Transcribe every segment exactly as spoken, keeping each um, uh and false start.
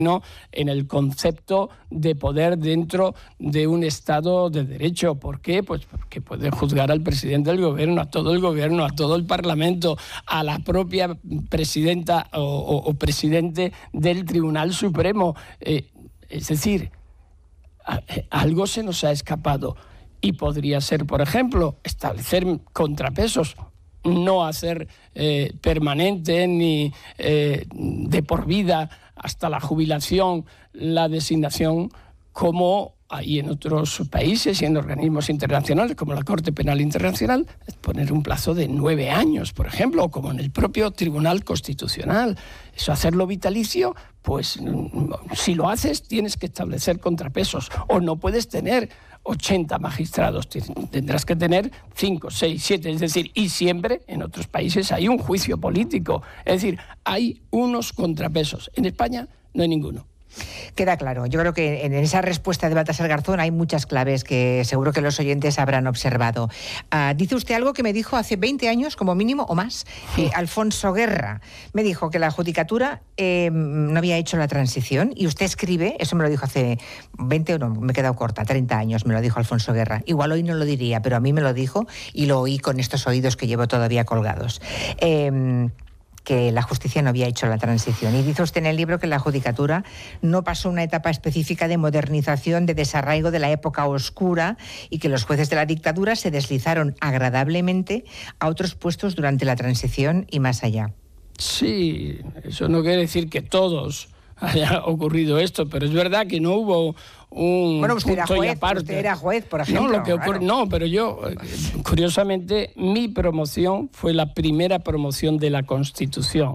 no en el concepto de poder dentro de un Estado de Derecho. ¿Por qué? Pues porque puede juzgar al presidente del gobierno, a todo el gobierno, a todo el Parlamento, a la propia presidenta o, o, o presidente del Tribunal Supremo. Eh, es decir, a, algo se nos ha escapado y podría ser, por ejemplo, establecer contrapesos, no hacer eh, permanente ni eh, de por vida hasta la jubilación la designación, como hay en otros países y en organismos internacionales como la Corte Penal Internacional, poner un plazo de nueve años, por ejemplo, o como en el propio Tribunal Constitucional. Eso, hacerlo vitalicio, pues si lo haces tienes que establecer contrapesos, o no puedes tener ochenta magistrados, tendrás que tener cinco, seis, siete, es decir, y siempre en otros países hay un juicio político, es decir, hay unos contrapesos. En España no hay ninguno. Queda claro. Yo creo que en esa respuesta de Baltasar Garzón hay muchas claves que seguro que los oyentes habrán observado. Uh, dice usted algo que me dijo hace veinte años, como mínimo, o más, eh, Alfonso Guerra. Me dijo que la Judicatura eh, no había hecho la transición, y usted escribe, eso me lo dijo hace veinte, o no, me he quedado corta, treinta años me lo dijo Alfonso Guerra. Igual hoy no lo diría, pero a mí me lo dijo y lo oí con estos oídos que llevo todavía colgados. Eh, que la justicia no había hecho la transición. Y dice usted en el libro que la Judicatura no pasó una etapa específica de modernización, de desarraigo de la época oscura, y que los jueces de la dictadura se deslizaron agradablemente a otros puestos durante la transición y más allá. Sí, eso no quiere decir que todos haya ocurrido esto, pero es verdad que no hubo un bueno, usted era punto juez, y aparte. Usted era juez, por ejemplo. No, lo que ocurre, claro. no, pero yo, curiosamente, mi promoción fue la primera promoción de la Constitución.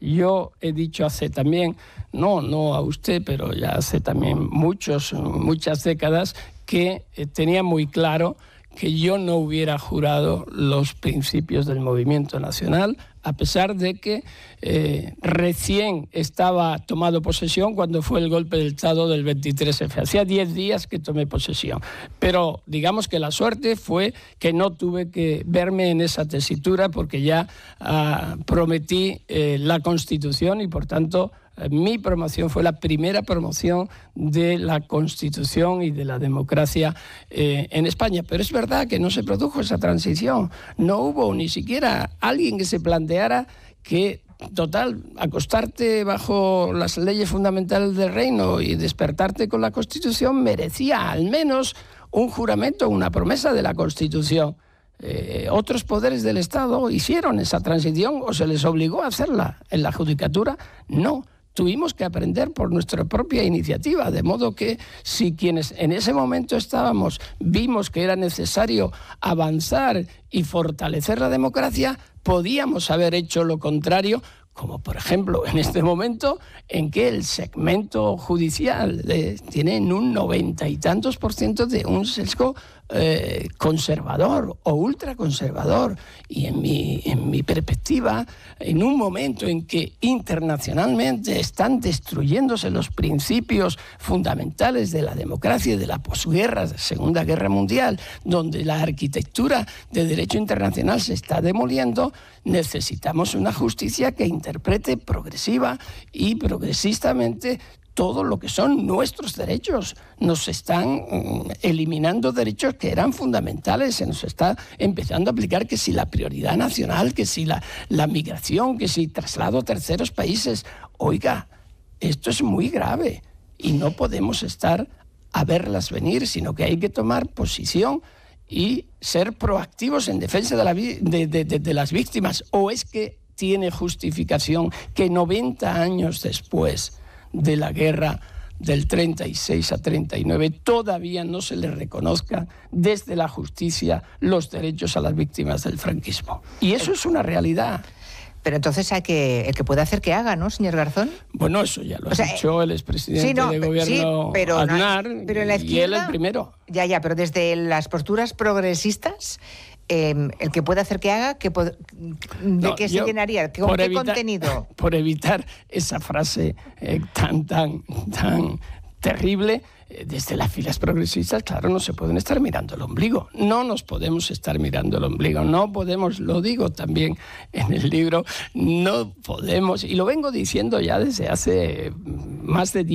Yo he dicho hace también, no, no a usted, pero ya hace también muchos, muchas décadas, que tenía muy claro que yo no hubiera jurado los principios del movimiento nacional, a pesar de que eh, recién estaba tomado posesión cuando fue el golpe del Estado del veintitrés efe. Hacía diez días que tomé posesión. Pero digamos que la suerte fue que no tuve que verme en esa tesitura, porque ya ah, prometí eh, la Constitución, y por tanto mi promoción fue la primera promoción de la Constitución y de la democracia eh, en España. Pero es verdad que no se produjo esa transición. No hubo ni siquiera alguien que se planteara que, total, acostarte bajo las leyes fundamentales del reino y despertarte con la Constitución merecía al menos un juramento, una promesa de la Constitución. Eh, otros poderes del Estado hicieron esa transición o se les obligó a hacerla. En la Judicatura, no. Tuvimos que aprender por nuestra propia iniciativa, de modo que si quienes en ese momento estábamos vimos que era necesario avanzar y fortalecer la democracia, podíamos haber hecho lo contrario, como por ejemplo en este momento en que el segmento judicial eh, tiene en un noventa y tantos por ciento de un sesgo eh, conservador o ultraconservador. Y en mi, en mi perspectiva, en un momento en que internacionalmente están destruyéndose los principios fundamentales de la democracia y de la posguerra, de Segunda Guerra Mundial, donde la arquitectura de derecho internacional se está demoliendo, necesitamos una justicia que interprete progresiva y progresistamente todo lo que son nuestros derechos. Nos están mm, eliminando derechos que eran fundamentales, se nos está empezando a aplicar que si la prioridad nacional, que si la, la migración, que si traslado a terceros países. Oiga, esto es muy grave y no podemos estar a verlas venir, sino que hay que tomar posición y ser proactivos en defensa de, la, de, de, de, de las víctimas. ¿O es que tiene justificación que noventa años después de la guerra del treinta y seis a treinta y nueve todavía no se le reconozcan desde la justicia los derechos a las víctimas del franquismo? Y eso es una realidad. Pero entonces hay que, el que puede hacer que haga, ¿no, señor Garzón? Bueno, eso ya lo o ha sea, dicho el expresidente sí, no, de gobierno, sí, pero Aznar, no, pero en la izquierda, y él el primero. Ya, ya, pero desde las posturas progresistas, eh, el que puede hacer que haga, que ¿de no, qué yo, se llenaría? ¿Con qué evitar, contenido? Por evitar esa frase eh, tan, tan, tan terrible, eh, desde las filas progresistas, claro, no se pueden estar mirando el ombligo. No nos podemos estar mirando el ombligo. No podemos, lo digo también en el libro, no podemos, y lo vengo diciendo ya desde hace más de diez